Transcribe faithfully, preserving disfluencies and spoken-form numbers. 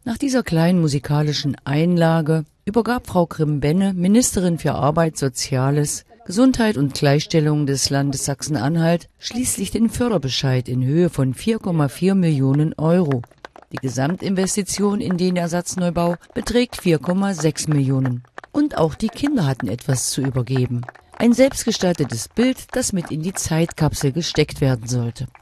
Nach dieser kleinen musikalischen Einlage übergab Frau Grimm-Benne, Ministerin für Arbeit, Soziales, Gesundheit und Gleichstellung des Landes Sachsen-Anhalt, schließlich den Förderbescheid in Höhe von vier Komma vier Millionen Euro. Die Gesamtinvestition in den Ersatzneubau beträgt vier Komma sechs Millionen. Und auch die Kinder hatten etwas zu übergeben. Ein selbstgestaltetes Bild, das mit in die Zeitkapsel gesteckt werden sollte.